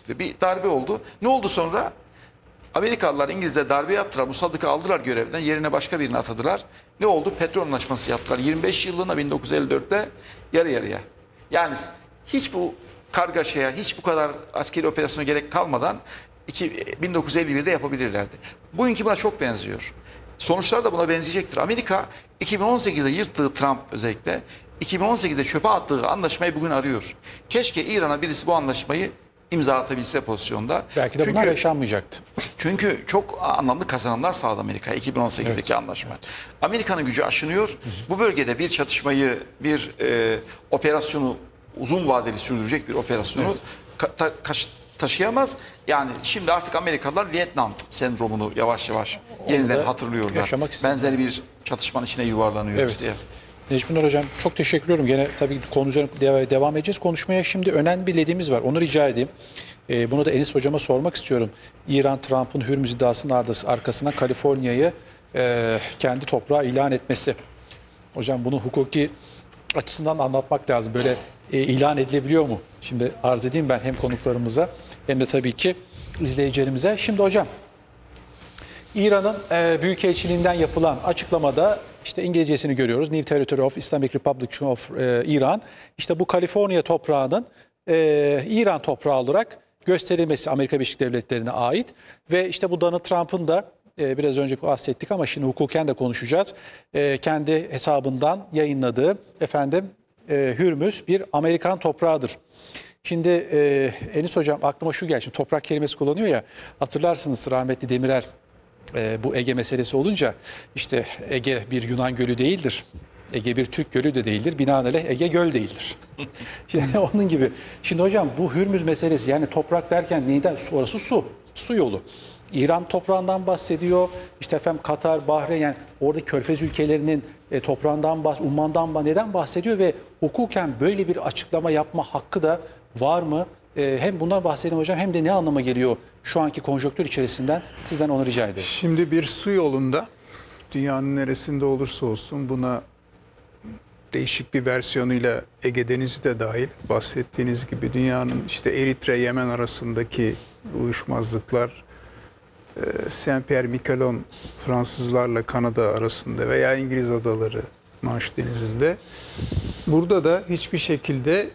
çıktı. Bir darbe oldu. Ne oldu sonra? Amerikalılar İngilizler darbe yaptılar. Musaddık'ı aldılar görevden. Yerine başka birini atadılar. Ne oldu? Petrol anlaşması yaptılar. 25 yıllığına 1954'te yarı yarıya. Yani hiç bu kargaşaya, hiç bu kadar askeri operasyona gerek kalmadan 1951'de yapabilirlerdi. Bugünkü buna çok benziyor. Sonuçlar da buna benzeyecektir. Amerika 2018'de yırttığı Trump özellikle 2018'de çöpe attığı anlaşmayı bugün arıyor. Keşke İran'a birisi bu anlaşmayı imza atabilse pozisyonda. Belki de bunlar yaşanmayacaktı. Çünkü çok anlamlı kazanımlar sağladı Amerika 2018'deki anlaşma. Amerika'nın gücü aşınıyor. Bu bölgede bir çatışmayı, bir operasyonu uzun vadeli sürdürecek bir operasyonu taşıyamaz. Yani şimdi artık Amerikalılar Vietnam sendromunu yavaş yavaş yeniden hatırlıyorlar. Benzeri bir çatışmanın içine yuvarlanıyoruz diye. Necmi Nur Hocam çok teşekkür ediyorum. Gene tabii konu üzerine devam edeceğiz. Konuşmaya şimdi önemli bir ledimiz var. Onu rica edeyim. Bunu da Enis Hocama sormak istiyorum. İran, Trump'ın Hürmüz iddiasının arkasından Kaliforniya'yı kendi toprağı ilan etmesi. Hocam bunu hukuki açısından anlatmak lazım. Böyle ilan edilebiliyor mu? Şimdi arz edeyim ben hem konuklarımıza hem de tabii ki izleyicilerimize. Şimdi hocam, İran'ın Büyükelçiliğinden yapılan açıklamada işte İngilizcesini görüyoruz. New Territory of Islamic Republic of Iran. İşte bu Kaliforniya toprağının İran toprağı olarak gösterilmesi Amerika Birleşik Devletleri'ne ait. Ve işte bu Donald Trump'ın da biraz önce bahsettik ama şimdi hukuken de konuşacağız. Kendi hesabından yayınladığı Hürmüz bir Amerikan toprağıdır. Şimdi Enis Hocam aklıma şu geldi. Şimdi toprak kelimesi kullanıyor ya, hatırlarsınız rahmetli Demirel bu Ege meselesi olunca işte Ege bir Yunan gölü değildir. Ege bir Türk gölü de değildir. Binaenaleyh Ege göl değildir. Şimdi onun gibi. Şimdi hocam bu Hürmüz meselesi, yani toprak derken neyden? Orası su. Su yolu. İran toprağından bahsediyor. İşte Katar, Bahreyn, yani orada Körfez ülkelerinin toprağından Umman'dan neden bahsediyor ve hukuken böyle bir açıklama yapma hakkı da var mı? Hem bundan bahsedelim hocam, hem de ne anlama geliyor şu anki konjonktür içerisinden, sizden onu rica ederim. Şimdi bir su yolunda dünyanın neresinde olursa olsun, buna değişik bir versiyonuyla Ege Denizi de dahil, bahsettiğiniz gibi dünyanın işte Eritre, Yemen arasındaki uyuşmazlıklar, Saint-Pierre Miquelon Fransızlarla Kanada arasında veya İngiliz adaları Manş Denizi'nde, burada da hiçbir şekilde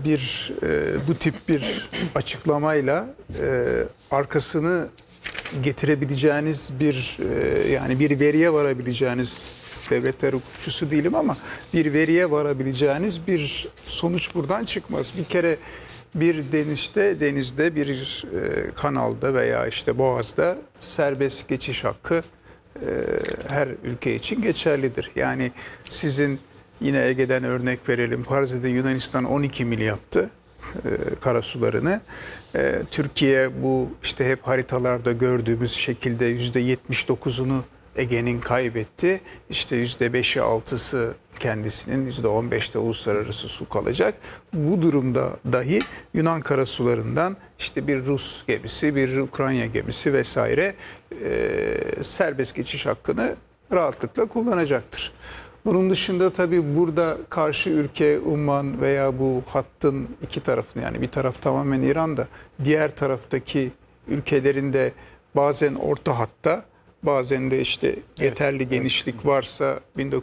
bu tip bir açıklamayla arkasını getirebileceğiniz yani bir veriye varabileceğiniz, devletler hukukçusu değilim ama bir veriye varabileceğiniz bir sonuç buradan çıkmaz. Bir kere bir denizde bir kanalda veya işte boğazda serbest geçiş hakkı her ülke için geçerlidir. Yani sizin, yine Ege'den örnek verelim, farz edin Yunanistan 12 mil yaptı karasularını. Türkiye bu işte hep haritalarda gördüğümüz şekilde %79'unu Ege'nin kaybetti. İşte %5'i 6'sı kendisinin, %15'te uluslararası su kalacak. Bu durumda dahi Yunan karasularından işte bir Rus gemisi, bir Ukrayna gemisi vesaire serbest geçiş hakkını rahatlıkla kullanacaktır. Bunun dışında tabii burada karşı ülke Umman veya bu hattın iki tarafını, yani bir taraf tamamen İran'da, diğer taraftaki ülkelerin de bazen orta hatta, bazen de işte yeterli genişlik varsa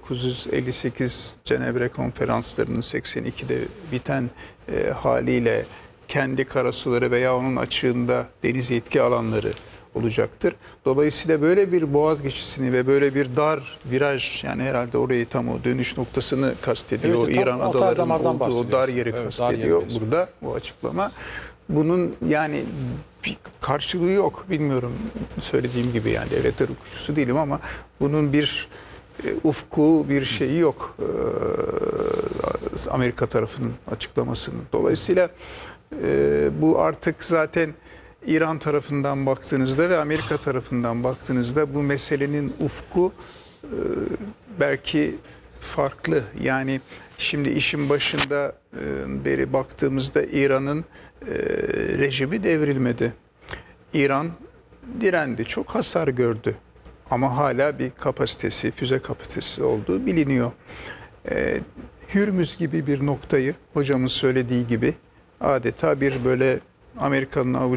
1958 Cenevre konferanslarının 82'de biten haliyle kendi karasuları veya onun açığında deniz yetki alanları olacaktır. Dolayısıyla böyle bir boğaz geçişini ve böyle bir dar viraj, yani herhalde orayı, tam o dönüş noktasını kastediyor. Evet, İran adalarının olduğu o dar yeri kastediyor burada bu açıklama. Bunun yani bir karşılığı yok. Bilmiyorum, söylediğim gibi yani devletler hukukçusu değilim ama bunun bir ufku, bir şeyi yok Amerika tarafının açıklamasının. Dolayısıyla bu artık zaten İran tarafından baktığınızda ve Amerika tarafından baktığınızda bu meselenin ufku belki farklı. Yani şimdi işin başında beri baktığımızda İran'ın rejimi devrilmedi. İran direndi, çok hasar gördü. Ama hala bir kapasitesi, füze kapasitesi olduğu biliniyor. Hürmüz gibi bir noktayı, hocamın söylediği gibi, adeta bir böyle Amerika'nın avucu